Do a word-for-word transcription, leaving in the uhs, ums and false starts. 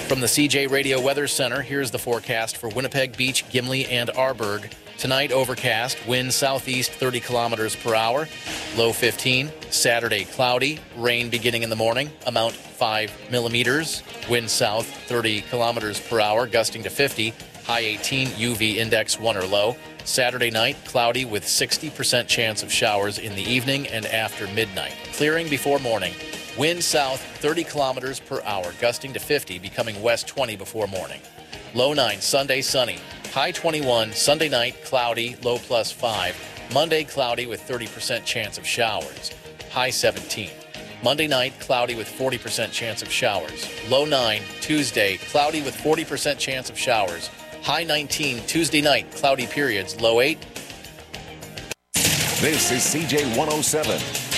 From the C J Radio Weather Center, here's the forecast for Winnipeg Beach, Gimli, and Arborg. Tonight, overcast, wind southeast thirty kilometers per hour, low fifteen. Saturday, cloudy, rain beginning in the morning, amount five millimeters. Wind south thirty kilometers per hour, gusting to fifty, high eighteen, U V index one or low. Saturday night, cloudy with sixty percent chance of showers in the evening and after midnight. Clearing before morning. Wind south thirty kilometers per hour, gusting to fifty, becoming west twenty before morning. Low nine, Sunday sunny. High twenty-one, Sunday night cloudy, low plus five. Monday cloudy with thirty percent chance of showers. High seventeen. Monday night cloudy with forty percent chance of showers. Low nine, Tuesday cloudy with forty percent chance of showers. High nineteen, Tuesday night cloudy periods, low eight. This is C J one oh seven.